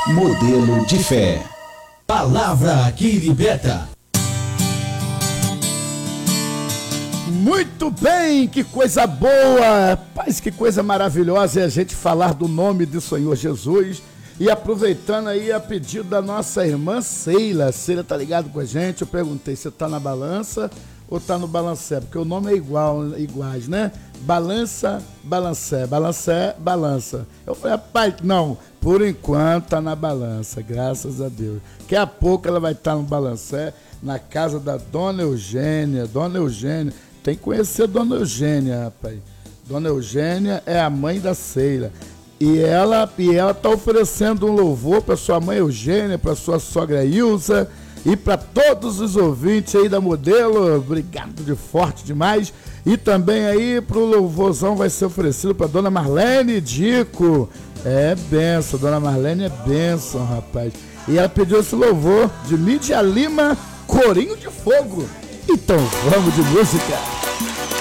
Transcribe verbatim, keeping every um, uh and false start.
Modelo de fé. Palavra que liberta. Muito bem, que coisa boa, paz, que coisa maravilhosa é a gente falar do nome do Senhor Jesus. E aproveitando aí a pedido da nossa irmã Seila, Seila tá ligado com a gente, eu perguntei se tá na balança ou tá no balancé, porque o nome é igual, iguais, né? Balança, balancé, balancé, balança. Eu falei, rapaz, não, por enquanto tá na balança, graças a Deus. Daqui a pouco ela vai estar no balancé, na casa da Dona Eugênia, Dona Eugênia, tem que conhecer a Dona Eugênia, rapaz. Dona Eugênia é a mãe da Seila. E ela e ela está oferecendo um louvor para sua mãe Eugênia, para sua sogra Ilza e para todos os ouvintes aí da Modelo. Obrigado de forte demais. E também aí para o louvorzão vai ser oferecido para Dona Marlene Dico. É benção, Dona Marlene é benção, rapaz. E ela pediu esse louvor de Mídia Lima, Corinho de Fogo. Então vamos de música.